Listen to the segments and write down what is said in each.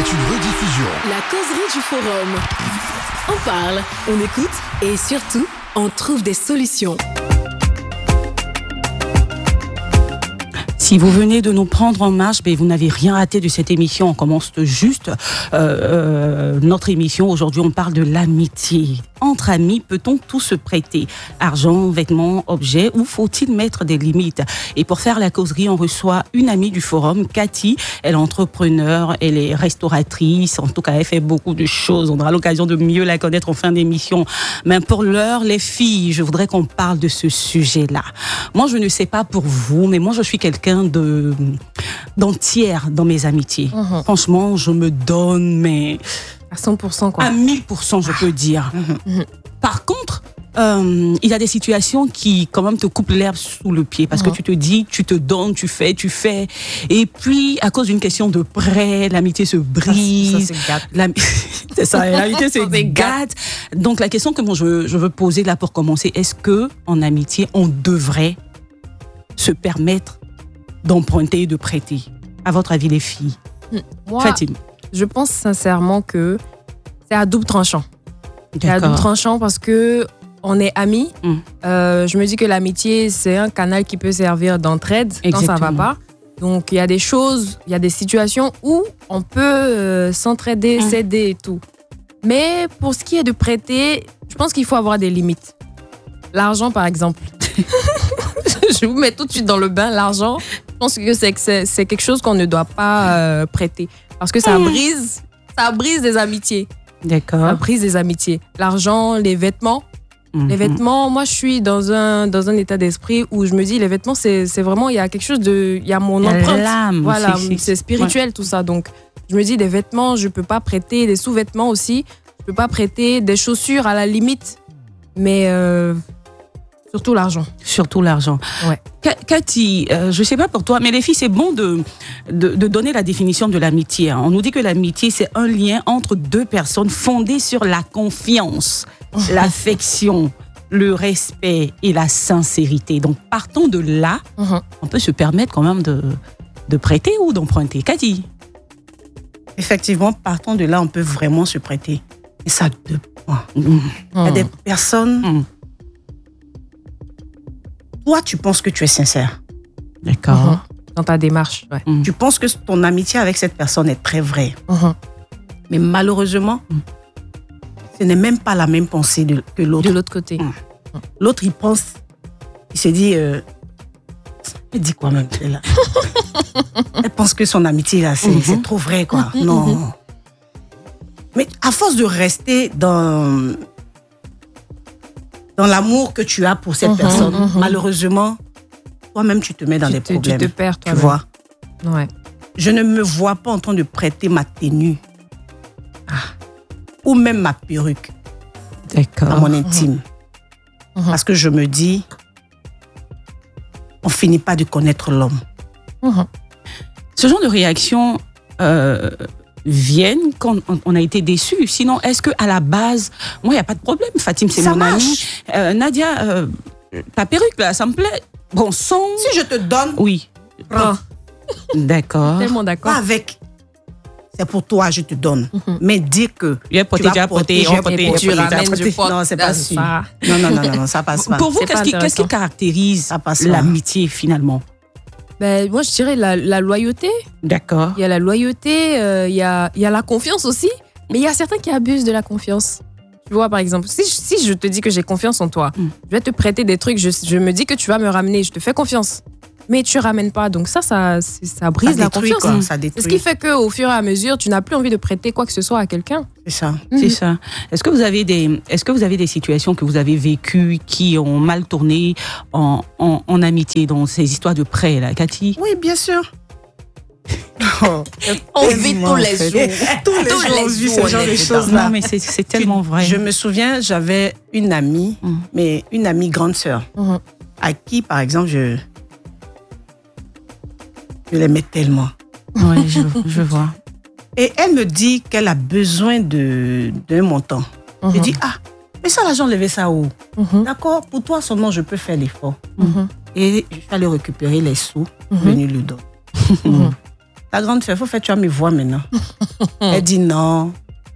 est une rediffusion. La causerie du forum. On parle, on écoute et surtout, on trouve des solutions. Si vous venez de nous prendre en marche, vous n'avez rien raté de cette émission. On commence juste notre émission. Aujourd'hui, on parle de l'amitié. Entre amis, peut-on tout se prêter? Argent, vêtements, objets, ou faut-il mettre des limites? Et pour faire la causerie, on reçoit une amie du forum, Cathy. Elle est entrepreneure, elle est restauratrice. En tout cas, elle fait beaucoup de choses. On aura l'occasion de mieux la connaître en fin d'émission. Mais pour l'heure, les filles, je voudrais qu'on parle de ce sujet-là. Moi, je ne sais pas pour vous, mais moi, je suis quelqu'un d'entière dans mes amitiés. Franchement, je me donne, mais... À 100%, quoi. À 1000%, je peux dire. Par contre, il y a des situations qui, quand même, te coupent l'herbe sous le pied. Parce que tu te dis, tu te donnes, tu fais. Et puis, à cause d'une question de prêt, l'amitié se brise. Ça se gâte. C'est ça, l'amitié se gâte. Donc, la question que moi, je veux poser là pour commencer, est-ce que en amitié, on devrait se permettre d'emprunter et de prêter? À votre avis, les filles? Moi, Fatim. je pense sincèrement que c'est à double tranchant. C'est à double tranchant parce que on est amis. Je me dis que l'amitié, c'est un canal qui peut servir d'entraide quand ça va pas. Donc, il y a des choses, il y a des situations où on peut s'entraider, s'aider et tout. Mais pour ce qui est de prêter, je pense qu'il faut avoir des limites. L'argent, par exemple. Je vous mets tout de suite dans le bain. L'argent, je pense que c'est quelque chose qu'on ne doit pas prêter. Parce que ça brise des amitiés. D'accord. Ça brise des amitiés. L'argent, les vêtements. Les vêtements, moi, je suis dans un état d'esprit où je me dis, les vêtements, c'est vraiment, il y a quelque chose de... Il y a mon empreinte. L'âme. Voilà, c'est spirituel, tout ça. Donc, je me dis, des vêtements, je peux pas prêter. Des sous-vêtements aussi, je peux pas prêter. Des chaussures, à la limite. Mais... surtout l'argent. Surtout l'argent. Ouais. Cathy, je ne sais pas pour toi, mais les filles, c'est bon de donner la définition de l'amitié. On nous dit que l'amitié, c'est un lien entre deux personnes fondé sur la confiance, l'affection, le respect et la sincérité. Donc, partons de là, on peut se permettre quand même de prêter ou d'emprunter. Cathy? Effectivement, partons de là, on peut vraiment se prêter. Et ça dépend. Il y a des personnes... Toi, tu penses que tu es sincère. D'accord. Dans ta démarche, ouais. Tu penses que ton amitié avec cette personne est très vraie. Mais malheureusement, ce n'est même pas la même pensée que l'autre. De l'autre côté. L'autre, il pense, il se dit, elle dit quoi même, celle-là? Elle pense que son amitié, là, c'est trop vrai, quoi. Non. Mais à force de rester dans l'amour que tu as pour cette personne, malheureusement, toi-même, tu te mets dans des problèmes. Tu te perds, toi. Tu vois? Ouais. Je ne me vois pas en train de prêter ma tenue ou même ma perruque à mon intime. Parce que je me dis, on finit pas de connaître l'homme. Ce genre de réaction viennent quand on a été déçus. Sinon, est-ce qu'à la base, moi, il n'y a pas de problème. Fatim, c'est mon amie. Nadia, ta perruque, là, ça me plaît. Bon sang. Si je te donne... Oui. Prends. D'accord. Tellement d'accord. Pas avec... C'est pour toi, je te donne. Mais dis que... Tu vas porter. Non, c'est pas sûr. Non, ça passe pas. Pour vous, qu'est-ce qui caractérise l'amitié, finalement? Moi, je dirais la loyauté. D'accord. Il y a la loyauté, il y a la confiance aussi. Mais il y a certains qui abusent de la confiance. Tu vois, par exemple, si je te dis que j'ai confiance en toi, je vais te prêter des trucs, je me dis que tu vas me ramener, je te fais confiance. Mais tu ne ramènes pas. Donc ça brise la confiance. Ça détruit. C'est ce qui fait qu'au fur et à mesure, tu n'as plus envie de prêter quoi que ce soit à quelqu'un. C'est ça. C'est ça. Est-ce que vous avez des situations que vous avez vécues qui ont mal tourné en amitié dans ces histoires de prêt, là, Cathy? Oui, bien sûr. On vit tous les jours. Tous les jours, ce genre de choses-là. Non, mais c'est tellement vrai. Je me souviens, j'avais une amie, mais une amie grande sœur, à qui, par exemple, je l'aimais tellement. Oui, je vois. Et elle me dit qu'elle a besoin d'un montant. Je dis, mais ça, l'argent, lever ça où? D'accord, pour toi seulement, je peux faire l'effort. Et je vais aller récupérer les sous, venir lui donner. Ta grande sœur, il faut faire, tu vas me voir maintenant. Elle dit non.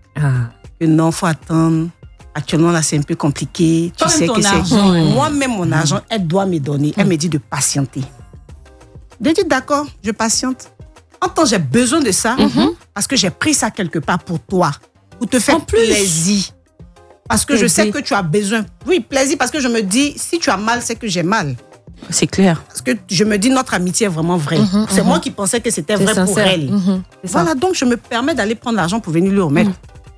Non, faut attendre. Actuellement, là, c'est un peu compliqué. Tu sais que c'est... Moi-même, mon argent, elle doit me donner. Elle me dit de patienter. Je dis d'accord, je patiente. En temps, j'ai besoin de ça parce que j'ai pris ça quelque part pour toi, pour te faire plaisir. Parce que je sais que tu as besoin. Oui, plaisir parce que je me dis, si tu as mal, c'est que j'ai mal. C'est clair. Parce que je me dis, notre amitié est vraiment vraie. C'est moi qui pensais que c'était vrai sincère. Pour elle. Voilà, donc je me permets d'aller prendre l'argent pour venir lui remettre.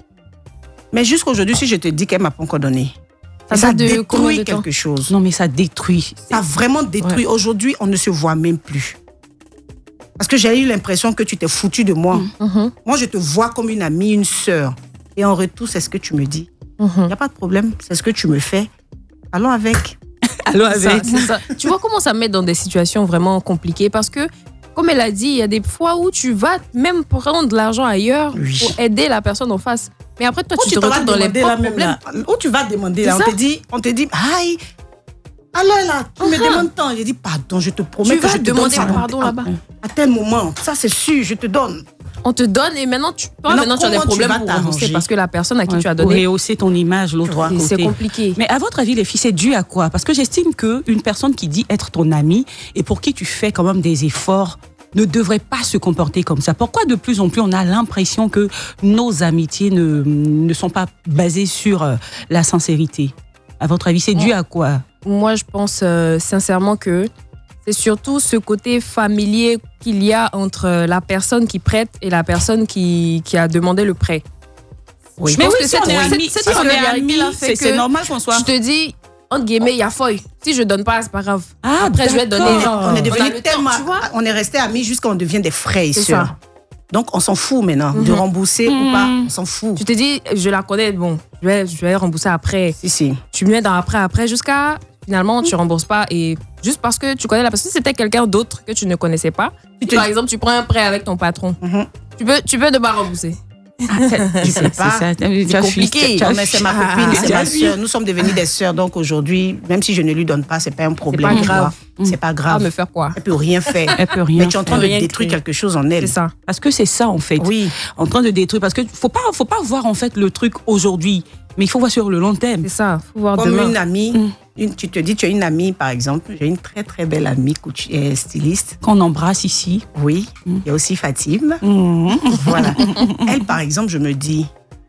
Mais jusqu'aujourd'hui, si je te dis qu'elle ne m'a pas encore donné, ça détruit quelque chose. Non, mais ça détruit. Ça vraiment détruit. Ouais. Aujourd'hui, on ne se voit même plus. Parce que j'ai eu l'impression que tu t'es foutu de moi. Moi, je te vois comme une amie, une sœur. Et en retour, c'est ce que tu me dis. Il n'y a pas de problème, c'est ce que tu me fais. Allons avec. Allons avec. Ça. Tu vois comment ça met dans des situations vraiment compliquées parce que, comme elle a dit, il y a des fois où tu vas même prendre de l'argent ailleurs pour aider la personne en face. Mais après, toi, tu te retrouves dans les propres problèmes. Où tu vas demander, là, on te dit, aïe, alors là, tu me demandes tant. Je dis, pardon, je te promets que je te donne ça. Tu vas demander pardon là-bas. À tel moment, ça c'est sûr, je te donne. On te donne et maintenant tu as des problèmes pour rembourser parce que la personne à qui tu as donné. Pour rehausser ton image, l'autre côté. C'est compliqué. Mais à votre avis, les filles, c'est dû à quoi? Parce que j'estime qu'une personne qui dit être ton amie et pour qui tu fais quand même des efforts ne devrait pas se comporter comme ça. Pourquoi de plus en plus on a l'impression que nos amitiés ne sont pas basées sur la sincérité? À votre avis, c'est dû à quoi? Moi, je pense sincèrement que c'est surtout ce côté familier qu'il y a entre la personne qui prête et la personne qui a demandé le prêt. Oui. Mais oui, si on est amis, c'est normal qu'on soit... Je te dis, entre guillemets, il y a feuille. Si je donne pas, c'est pas grave. Après, je vais donner. On est devenus tellement... On est restés amis jusqu'à on devient des frères et sœurs. Donc, on s'en fout maintenant. De rembourser ou pas, on s'en fout. Tu te dis, je la connais, bon, je vais rembourser après. Si. Tu me mets dans après, jusqu'à... Finalement, tu ne rembourses pas et juste parce que tu connais la personne, si c'était quelqu'un d'autre que tu ne connaissais pas, par exemple, tu prends un prêt avec ton patron, tu peux ne pas rembourser. Je sais pas. C'est compliqué. Non, mais c'est ma copine, c'est ma soeur. Nous sommes devenues des sœurs, donc aujourd'hui, même si je ne lui donne pas, c'est pas un problème. C'est pas grave. C'est pas grave. Elle me faire quoi? Elle peut rien faire. Mais tu es en train de détruire quelque chose en elle. C'est ça. Parce que c'est ça en fait. Oui. En train de détruire. Parce que faut pas voir en fait le truc aujourd'hui, mais il faut voir sur le long terme. C'est ça. Faut voir comme demain. Une amie. Tu te dis, tu as une amie, par exemple. J'ai une très, très belle amie styliste. Qu'on embrasse ici. Oui. Il y a aussi Fatim. Voilà. Elle, par exemple, je dis,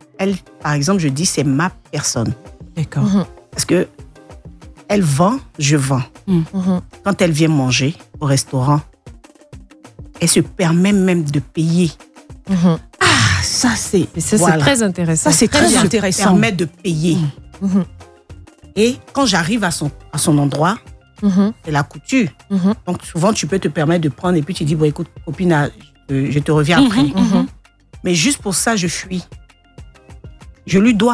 c'est ma personne. D'accord. Parce que elle vend, je vends. Quand elle vient manger au restaurant, elle se permet même de payer. Ça, c'est... C'est très intéressant. Ça, c'est très intéressant. Elle se permet de payer. Et quand j'arrive à son endroit, c'est la couture. Donc souvent, tu peux te permettre de prendre et puis tu dis, bon, écoute, copine, je te reviens après. Mais juste pour ça, je fuis. Je lui dois.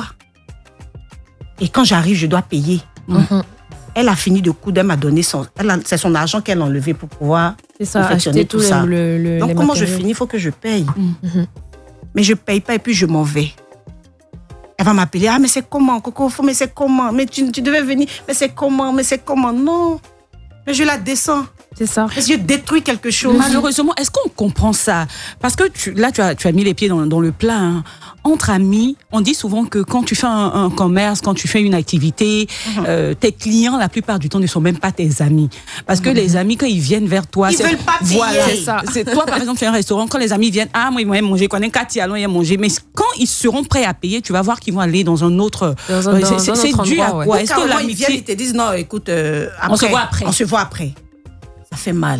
Et quand j'arrive, je dois payer. Elle a fini de coudre, elle m'a donné c'est son argent qu'elle a enlevé pour pouvoir confectionner tout ça. Donc comment je finis? Il faut que je paye. Mais je ne paye pas et puis je m'en vais. Elle va m'appeler, mais c'est comment, Coco, mais c'est comment, mais tu devais venir, mais c'est comment, non, mais je la descends. C'est ça. Parce que je détruis quelque chose. Malheureusement, est-ce qu'on comprend ça? Parce que tu as mis les pieds dans le plat. Hein. Entre amis, on dit souvent que quand tu fais un commerce, quand tu fais une activité, tes clients, la plupart du temps, ne sont même pas tes amis. Parce que les amis, quand ils viennent vers toi... Ils veulent pas payer. Voilà, c'est ça. Toi, par exemple, tu fais un restaurant, quand les amis viennent, moi, ils vont manger, je connais Cathy, allons y manger. Mais quand ils seront prêts à payer, tu vas voir qu'ils vont aller dans un autre... C'est dû à quoi? Est-ce que l'amitié... Ils viennent, ils te disent, non, écoute, après, on se voit après. Ça fait mal.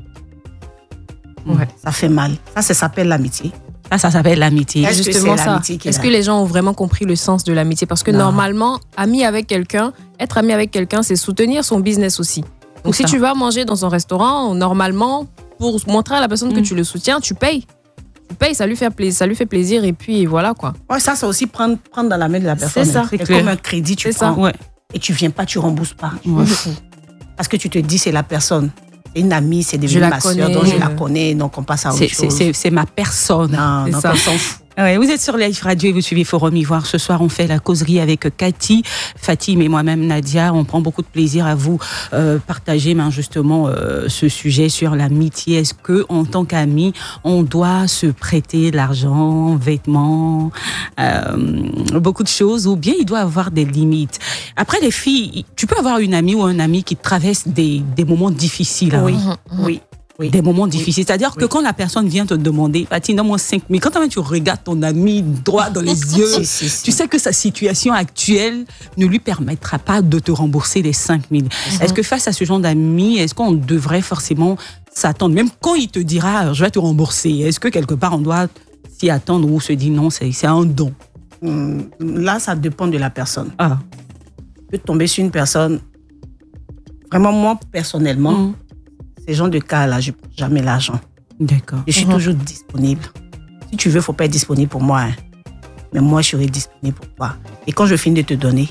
Ça fait mal. Ça s'appelle l'amitié. Ça s'appelle l'amitié. Est-ce justement ça? Est-ce que les gens ont vraiment compris le sens de l'amitié? Parce que normalement, être ami avec quelqu'un, c'est soutenir son business aussi. Donc si tu vas manger dans un restaurant, normalement, pour montrer à la personne que tu le soutiens, tu payes. Tu payes, ça lui fait plaisir et puis voilà quoi. Ouais, ça, c'est aussi prendre dans la main de la personne. C'est ça. C'est comme un crédit, tu prends. Ouais. Et tu viens pas, tu rembourses pas. Parce que tu te dis, c'est la personne. C'est une amie, c'est devenu ma soeur, donc je la connais, donc on passe à autre chose. C'est ma personne. Non, on s'en fout. Ouais, vous êtes sur Life Radio et vous suivez Forum Ivoire. Ce soir, on fait la causerie avec Cathy, Fatim et moi-même Nadia. On prend beaucoup de plaisir à vous partager justement ce sujet sur l'amitié. Est-ce que, en tant qu'amis, on doit se prêter de l'argent, vêtements, beaucoup de choses, ou bien il doit avoir des limites? Après, les filles, tu peux avoir une amie ou un ami qui traverse des moments difficiles. Oui, oui. Oui. Des moments difficiles. C'est-à-dire que quand la personne vient te demander, Fatine, donne-moi 5 000, quand tu regardes ton ami droit dans les yeux, tu sais que sa situation actuelle ne lui permettra pas de te rembourser les 5 000. Est-ce que face à ce genre d'amis, est-ce qu'on devrait forcément s'attendre, même quand il te dira, je vais te rembourser, est-ce que quelque part on doit s'y attendre ou se dire non, c'est un don? Là, ça dépend de la personne. Ah. Tu peux tomber sur une personne, vraiment moi, personnellement, ces gens de cas-là, je ne prends jamais l'argent. D'accord. Je suis toujours disponible. Si tu veux, il ne faut pas être disponible pour moi. Mais moi, je serai disponible pour toi. Et quand je finis de te donner,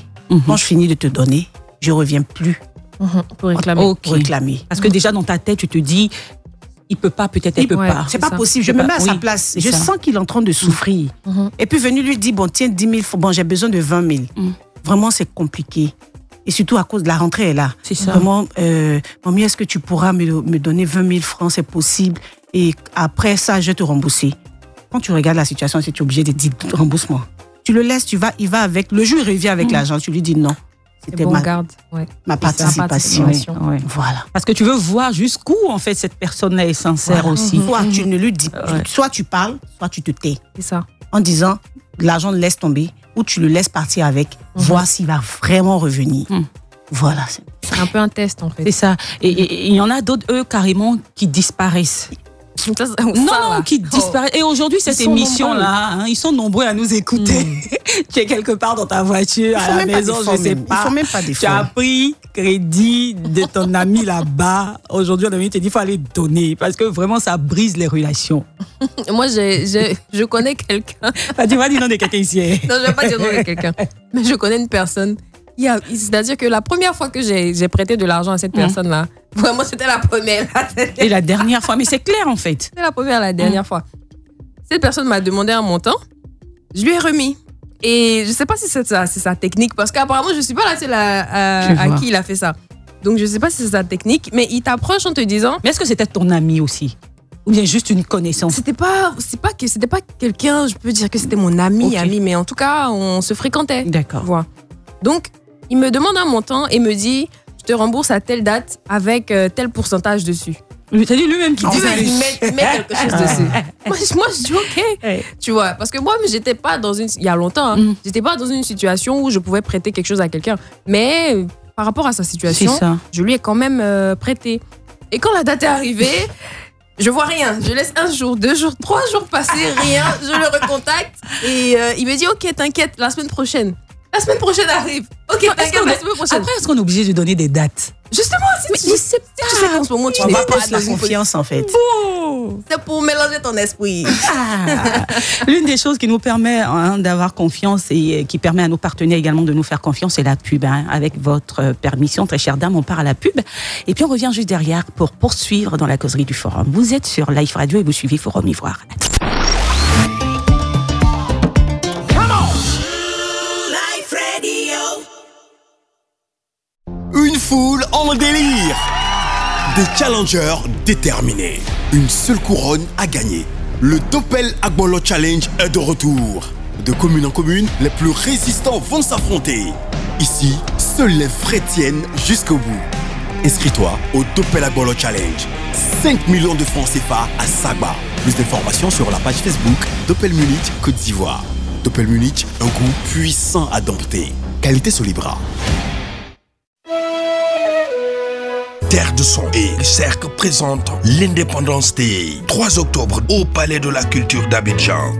je ne reviens plus pour réclamer. Okay. Pour réclamer. Parce que déjà, dans ta tête, tu te dis, il ne peut pas, peut-être elle ne peut pas. C'est pas possible. Je me mets à sa place. Je sens qu'il est en train de souffrir. Et puis, venu lui dire, bon, tiens, 10 000 francs. Bon, j'ai besoin de 20 000. Vraiment, c'est compliqué. Et surtout à cause de la rentrée est là. C'est ça. Vraiment, mamie, est-ce que tu pourras me donner 20 000 francs, c'est possible? Et après ça, je vais te rembourser. Quand tu regardes la situation, tu es obligé de dire rembourse-moi. Tu le laisses, il va avec. Le jour, il revient avec l'argent. Tu lui dis non. C'était ma participation. Ouais. Voilà. Parce que tu veux voir jusqu'où, en fait, cette personne-là est sincère aussi. Soit tu ne lui dis pas. Soit tu parles, soit tu te tais. C'est ça. En disant, l'argent laisse tomber, ou tu le laisses partir avec, voir s'il va vraiment revenir. Voilà. C'est un peu un test, en fait. C'est ça. Et il y en a d'autres, eux, carrément, qui disparaissent. Qui disparaissent. Et aujourd'hui, cette émission-là, ils sont nombreux à nous écouter. Tu es quelque part dans ta voiture, à la maison, je ne sais pas. Il ne faut même pas d'efforts. Tu as pris crédit de ton ami là-bas. Aujourd'hui, on a dit qu'il faut aller donner parce que vraiment, ça brise les relations. Moi, je connais quelqu'un. Tu vas dire non de quelqu'un ici. Non, je ne vais pas dire non de quelqu'un. Mais je connais une personne. C'est-à-dire que la première fois que j'ai prêté de l'argent à cette personne-là, vraiment, c'était la première. Et la dernière fois, mais c'est clair en fait. C'était la première, la dernière fois. Cette personne m'a demandé un montant, je lui ai remis. Et je ne sais pas si c'est sa technique, parce qu'apparemment, je ne suis pas la seule à qui il a fait ça. Donc, je ne sais pas si c'est sa technique, mais il t'approche en te disant... Mais est-ce que c'était ton ami aussi? Ou bien juste une connaissance? C'était pas quelqu'un, je peux dire que c'était mon ami, mais en tout cas, on se fréquentait. D'accord. Voilà. Donc, il me demande un montant et me dit, je te rembourse à telle date avec tel pourcentage dessus. C'est lui-même qui dit ça. Il met quelque chose dessus. Moi, je dis OK. Tu vois, parce que moi, j'étais pas il y a longtemps, j'étais pas dans une situation où je pouvais prêter quelque chose à quelqu'un. Mais par rapport à sa situation, je lui ai quand même prêté. Et quand la date est arrivée, je vois rien. Je laisse 1 jour, 2 jours, 3 jours passer, rien. Je le recontacte et il me dit OK, t'inquiète, la semaine prochaine. La semaine prochaine arrive. OK, t'inquiète, la semaine prochaine. Après, est-ce qu'on est obligé de donner des dates? Justement, si tu sais qu'en ce moment, tu n'es pas pas de la confiance, en fait. C'est pour mélanger ton esprit. L'une des choses qui nous permet d'avoir confiance et qui permet à nos partenaires également de nous faire confiance, c'est la pub. Avec votre permission, très chère dame, on part à la pub. Et puis, on revient juste derrière pour poursuivre dans la causerie du Forum. Vous êtes sur Life Radio et vous suivez Forum Ivoire. Une foule en délire. Des challengers déterminés. Une seule couronne à gagner. Le Doppel Agbolo Challenge est de retour. De commune en commune, les plus résistants vont s'affronter. Ici, seuls les vrais tiennent jusqu'au bout. Inscris-toi au Doppel Agbolo Challenge. 5 millions de francs CFA à Sagba. Plus d'informations sur la page Facebook Doppel Munich Côte d'Ivoire. Doppel Munich, un goût puissant à dompter. Qualité Solibra. Terre de son et Cercle présente l'Independence Day, 3 octobre au Palais de la Culture d'Abidjan.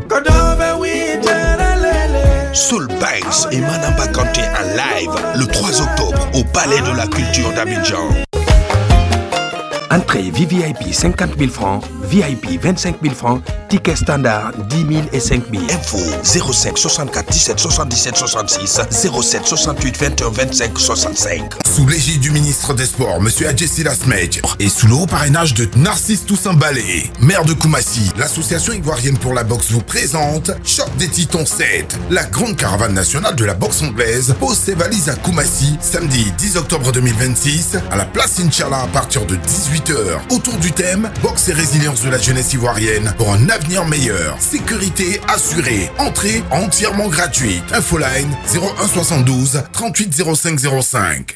Soul Banks et Manamba Kanté en live le 3 octobre au Palais de la Culture d'Abidjan. Entrée VVIP 50 000 francs, VIP 25 000 francs, ticket standard 10 000 et 5 000. Info 05 64 17 77 66 07 68 21 25 65. Sous l'égide du ministre des Sports, M. Adjessi Lasmej, et sous le haut parrainage de Narcisse Toussaint Balé, maire de Koumassi, l'association ivoirienne pour la boxe vous présente Choc des Titans 7. La grande caravane nationale de la boxe anglaise pose ses valises à Koumassi samedi 10 octobre 2026 à la place Inch'Allah à partir de 18h. Autour du thème boxe et résilience de la jeunesse ivoirienne pour un avenir meilleur. Sécurité assurée. Entrée entièrement gratuite. Infoline 01 72 38 05 05.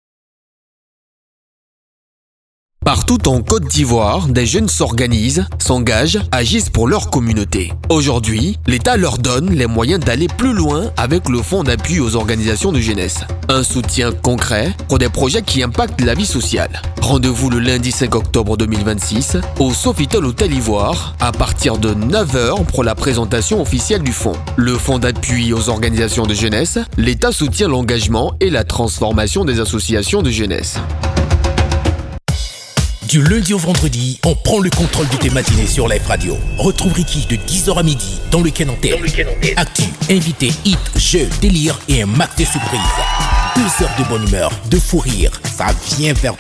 Partout en Côte d'Ivoire, des jeunes s'organisent, s'engagent, agissent pour leur communauté. Aujourd'hui, l'État leur donne les moyens d'aller plus loin avec le fonds d'appui aux organisations de jeunesse. Un soutien concret pour des projets qui impactent la vie sociale. Rendez-vous le lundi 5 octobre 2026 au Sofitel Hôtel Ivoire à partir de 9h pour la présentation officielle du fonds. Le fonds d'appui aux organisations de jeunesse, l'État soutient l'engagement et la transformation des associations de jeunesse. Du lundi au vendredi, on prend le contrôle de tes matinées sur Life Radio. Retrouve Ricky de 10h à midi dans le Week-end en tête. Actu, invité, hit, jeux, délire et un max de surprises. 2 heures de bonne humeur, de fou rire, ça vient vers